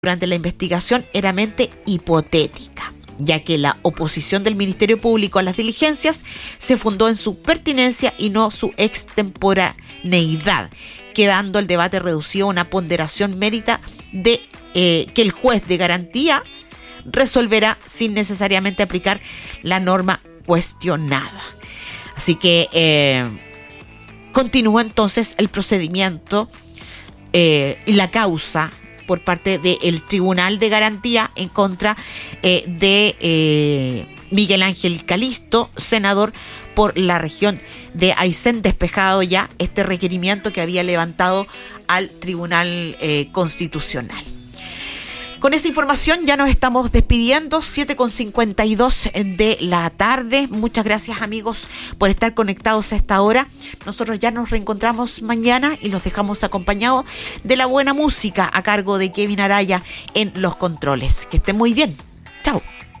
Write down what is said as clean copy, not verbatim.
durante la investigación era mente hipotética, ya que la oposición del Ministerio Público a las diligencias se fundó en su pertinencia y no su extemporaneidad, quedando el debate reducido a una ponderación mérita de que el juez de garantía resolverá sin necesariamente aplicar la norma cuestionada. Así que continúa entonces el procedimiento y la causa por parte del Tribunal de Garantía en contra de Miguel Ángel Calisto, senador por la región de Aysén, despejado ya este requerimiento que había levantado al Tribunal Constitucional. Con esa información ya nos estamos despidiendo, 7:52 de la tarde. Muchas gracias, amigos, por estar conectados a esta hora. Nosotros ya nos reencontramos mañana y los dejamos acompañados de la buena música a cargo de Kevin Araya en los controles. Que estén muy bien.